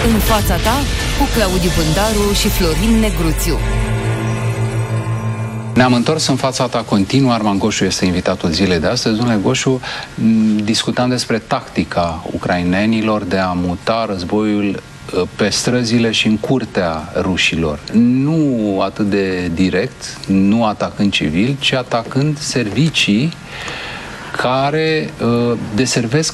În fața ta, cu Claudiu Bândaru și Florin Negruțiu. Ne-am întors în fața ta continuă. Arman Goșu este invitatul zilei de astăzi. Domnule Goșu, discutam despre tactica ucrainenilor de a muta războiul pe străzile și în curtea rușilor. Nu atât de direct, nu atacând civil, ci atacând servicii care deservesc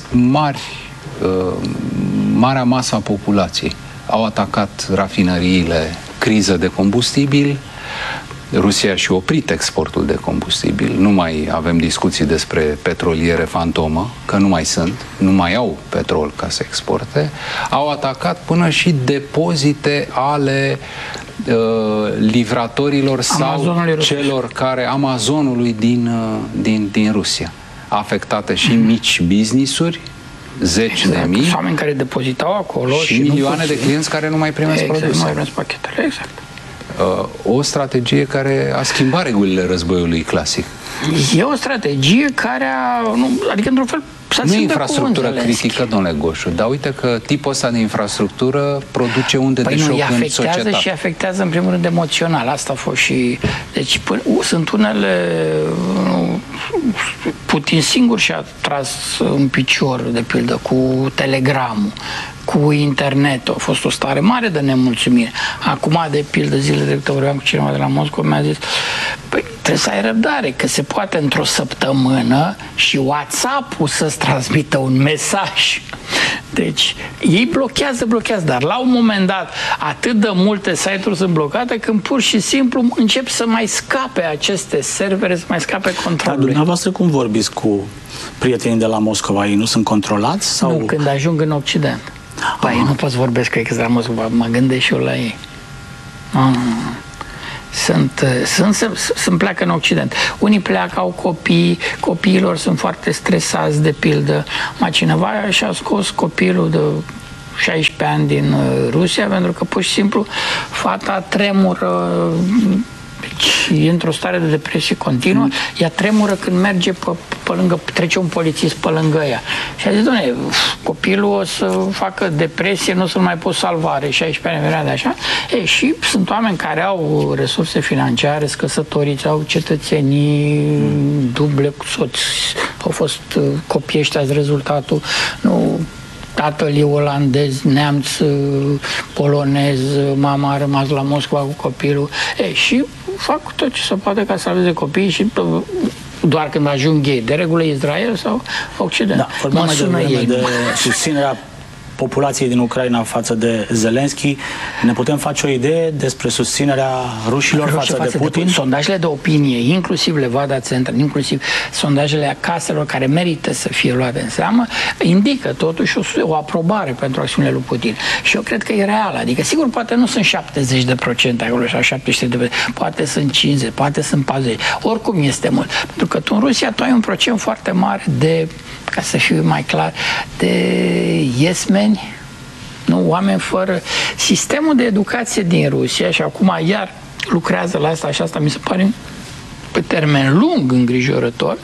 marea masă a populației. Au atacat rafinăriile, criză de combustibil. Rusia și-a oprit exportul de combustibil. Nu mai avem discuții despre petroliere fantomă, că nu mai sunt, nu mai au petrol ca să exporte. Au atacat până și depozite ale livratorilor sau celor care Amazonului din Rusia. Afectate și mici business-uri, zeci de mii, oameni care depozitau acolo și milioane de clienți care nu mai primesc produse. Nu mai primesc pachetele, exact. O strategie care a schimbat regulile războiului clasic. E o strategie care adică într-un fel nu e infrastructură critică, domnule Goșu, dar uite că tipul ăsta de infrastructură produce unde de șoc în societate. Și afectează în primul rând emoțional. Asta a fost și... Deci sunt unele... Putin singur și-a tras în picior, de pildă, cu telegramul, cu internetul. A fost o stare mare de nemulțumire. Acum, de pildă, zilele trecute vorbeam cu cineva de la Moscova, mi-a zis, păi, trebuie să ai răbdare, că se poate într-o săptămână și WhatsApp-ul să-ți transmită un mesaj. Deci, ei blochează, dar la un moment dat atât de multe site-uri sunt blocate când pur și simplu încep să mai scape aceste servere, să mai scape controlului. Dar dumneavoastră cum vorbiți cu prietenii de la Moscova? Ei nu sunt controlați? Sau... Nu, când ajung în Occident. Păi, nu pot să vorbesc cu ei că la Moscova, mă gândesc și eu la ei. Pleacă în Occident. Unii pleacă, au copii, copiilor sunt foarte stresați, de pildă. Cineva și-a scos copilul de 16 ani din Rusia pentru că pur și simplu fata tremură, și e într-o stare de depresie continuă, ea tremură când merge pe lângă, trece un polițist pe lângă ea. Și a zis, doamne, copilul o să facă depresie, nu o să-l mai pot salva, are 16 ani de așa. Și sunt oameni care au resurse financiare, căsătoriți, au cetățenii duble cu soți, au fost copii ăștia, rezultatul, nu... Tatăl e olandez, neamț, polonez, mama a rămas la Moscova cu copilul. Și fac tot ce se poate ca să salveze copiii și doar când ajung ei, de regulă Israel sau Occident. Da, vorbim mai de susținerea populației din Ucraina față de Zelenski. Ne putem face o idee despre susținerea rușilor față de Putin? Sondajele de opinie, inclusiv Levada Central, inclusiv sondajele caselor care merită să fie luate în seamă, indică totuși o aprobare pentru acțiunile lui Putin. Și eu cred că e reală. Adică, sigur, poate nu sunt 70% acolo sau 70%, poate sunt 50%, poate sunt 40%. Oricum este mult. Pentru că tu în Rusia tu ai un procent foarte mare de, ca să fiu mai clar, de yes-men, nu, oameni fără... Sistemul de educație din Rusia, și acum iar lucrează la asta și asta mi se pare pe termen lung îngrijorător,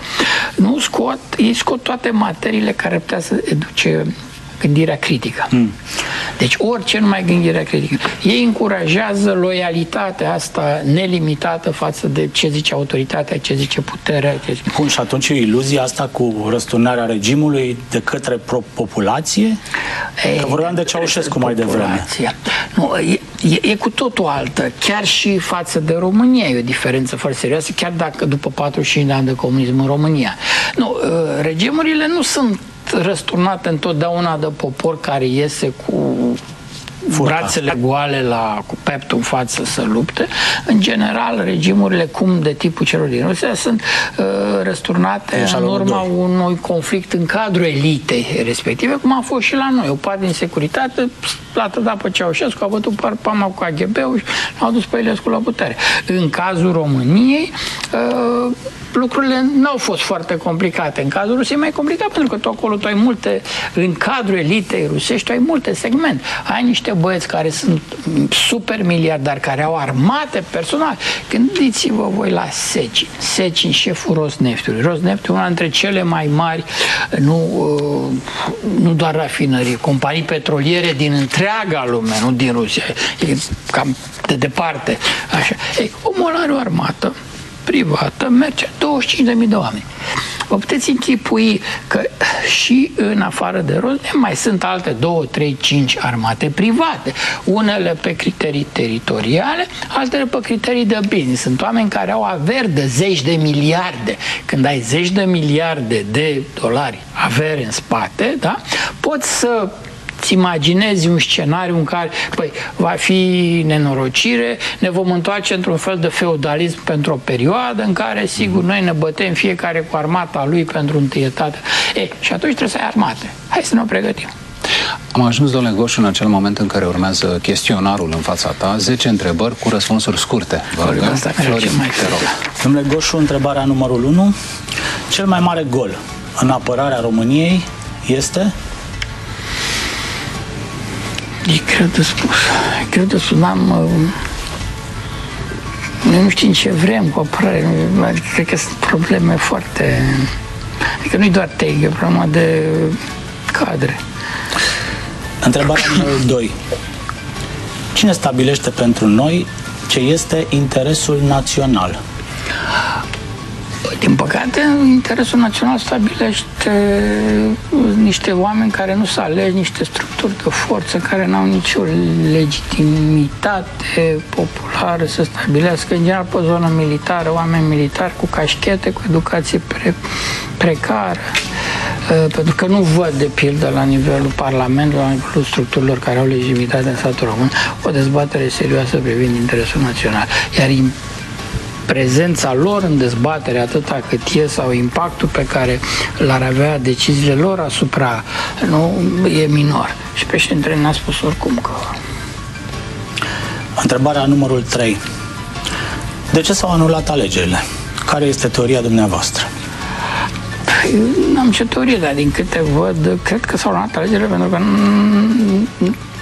ei scot toate materiile care putea să educe gândirea critică. Deci orice, numai gândirea critică. Ei încurajează loialitatea asta nelimitată față de ce zice autoritatea, ce zice puterea. Bun, și atunci iluzia asta cu răsturnarea regimului de către populație? Că vorbeam de Ceaușescu mai devreme. Nu, e cu totul altă. Chiar și față de România e o diferență foarte serioasă, chiar dacă după 45 de ani de comunism în România. Nu, regimurile nu sunt răsturnate întotdeauna de popor care iese cu brațele goale cu peptul în față să lupte. În general, regimurile cum de tipul celor din Rusia sunt răsturnate în urma unui conflict în cadrul elitei respective, cum a fost și la noi. O parte din securitate l-a trădat pe Ceaușescu, a bătut pama cu KGB-ul și l-au dus pe Iliescu la putere. În cazul României, lucrurile n-au fost foarte complicate. În cazul Rusiei e mai complicat, pentru că tu acolo tu ai multe, în cadrul elitei rusești, tu ai multe segmente. Ai niște băieți care sunt super miliardari, care au armate personale. Gândiți-vă voi la Secin. Secin, șeful Rosneftului. Rosneft, una dintre cele mai mari, nu doar rafinării, companii petroliere din întreaga lume, nu din Rusia. E cam de departe. Așa. Ei, omul are o armată privată, merge 25.000 de oameni. Vă puteți închipui că și în afară de Rosneft mai sunt alte 2, 3, 5 armate private. Unele pe criterii teritoriale, altele pe criterii de business. Sunt oameni care au averi de zeci de miliarde. Când ai zeci de miliarde de dolari averi în spate, da? Poți să îți imaginezi un scenariu în care va fi nenorocire, ne vom întoarce într-un fel de feudalism pentru o perioadă în care, sigur, noi ne bătem fiecare cu armata lui pentru întâietate. Și atunci trebuie să ai armate. Hai să ne o pregătim. Am ajuns, domnule Goșu, în acel moment în care urmează chestionarul în fața ta, 10 întrebări cu răspunsuri scurte. Domnule Goșu, întrebarea numărul 1. Cel mai mare gol în apărarea României este? E greu de spus. Noi nu știm ce vrem cu apărare. Cred că sunt probleme foarte... Adică nu-i doar tehnică, e problema de cadre. Întrebarea numărul 2. Cine stabilește pentru noi ce este interesul național? Din păcate, interesul național stabilește niște oameni care nu s-au ales, niște structuri de forță care n-au nicio legitimitate populară să stabilească, în general, pe zonă militară, oameni militari cu cașchete, cu educație precară, pentru că nu văd, de pildă, la nivelul Parlamentului, la nivelul structurilor care au legitimitate în statul român, o dezbatere serioasă privind interesul național. Iar prezența lor în dezbatere, atâta cât e, sau impactul pe care l-ar avea deciziile lor asupra, nu, e minor. Și președintele ne-a spus oricum că... Întrebarea numărul 3. De ce s-au anulat alegerile? Care este teoria dumneavoastră? N-am ce teorie, dar din câte văd, cred că s-au anulat alegerile pentru că